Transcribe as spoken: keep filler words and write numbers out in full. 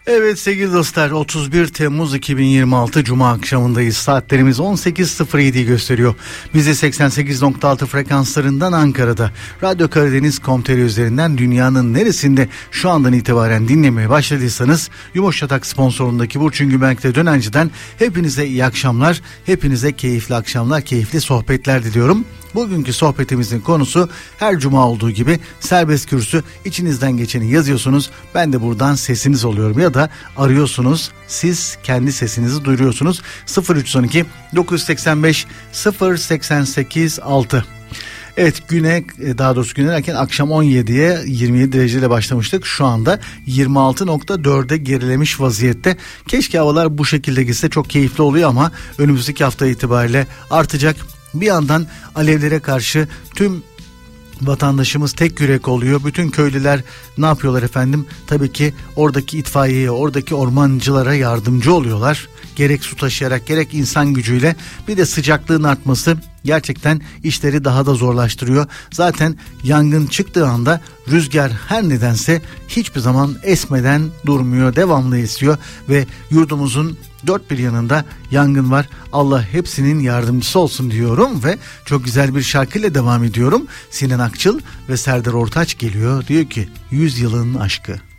Evet sevgili dostlar, otuz bir Temmuz iki bin yirmi altı Cuma akşamındayız. Saatlerimiz on sekiz sıfır yediyi gösteriyor. Bizi seksen sekiz nokta altı frekanslarından Ankara'da, Radyo Karadeniz nokta com nokta tr üzerinden dünyanın neresinde şu andan itibaren dinlemeye başladıysanız Yumuşatak sponsorundaki Burçin Güvenlik'te Dönenci'den hepinize iyi akşamlar, hepinize keyifli akşamlar, keyifli sohbetler diliyorum. Bugünkü sohbetimizin konusu her cuma olduğu gibi serbest kürsü. İçinizden geçeni yazıyorsunuz, ben de buradan sesiniz oluyorum ya da arıyorsunuz, siz kendi sesinizi duyuruyorsunuz. sıfır üç on iki dokuz seksen beş sıfır seksen sekiz altı. Evet, güne, daha doğrusu güne derken akşam on yediye yirmi yedi dereceyle başlamıştık. Şu anda yirmi altı nokta dörde gerilemiş vaziyette. Keşke havalar bu şekilde gitse, çok keyifli oluyor ama önümüzdeki hafta itibariyle artacak. Bir yandan alevlere karşı tüm vatandaşımız tek yürek oluyor. Bütün köylüler ne yapıyorlar efendim? Tabii ki oradaki itfaiyeye, oradaki ormancılara yardımcı oluyorlar. Gerek su taşıyarak, gerek insan gücüyle. Bir de sıcaklığın artması gerçekten işleri daha da zorlaştırıyor. Zaten yangın çıktığı anda rüzgar her nedense hiçbir zaman esmeden durmuyor. Devamlı esiyor ve yurdumuzun dört bir yanında yangın var. Allah hepsinin yardımcısı olsun diyorum ve çok güzel bir şarkıyla devam ediyorum. Sinan Akçıl ve Serdar Ortaç geliyor. Diyor ki yüz yılın aşkı.